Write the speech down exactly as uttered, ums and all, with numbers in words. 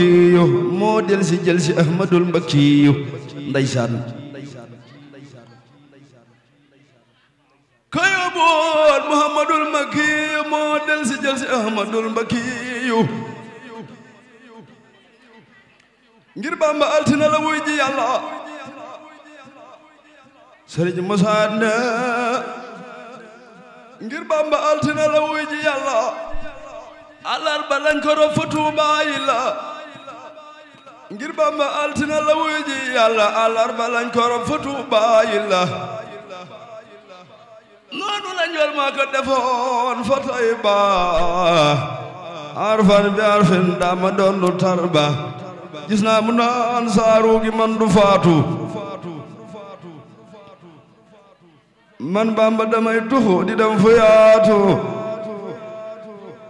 moo del si jël si ahmadul mbakiyu ndeysaan kayo bool muhammadul mbakiyu moo del si jël si ahmadul mbakiyu ngir Bamba altina la wuy ji yàlla Sëriñ Musaa ne ngir Bamba altina la wuy ji yàlla alarba lañ ko rob fa Tuubaa yi la ngir Bamba altina la wuy ji yàlla alarba lañ ko rob fa Tuubaa yi la noonu la njol maa ko defoon fa Tayba arfan bi arfin dama doon lu tarba gis naa mu naan saaru gi man du faatu man Bamba damay tuxu di dem fu yaatu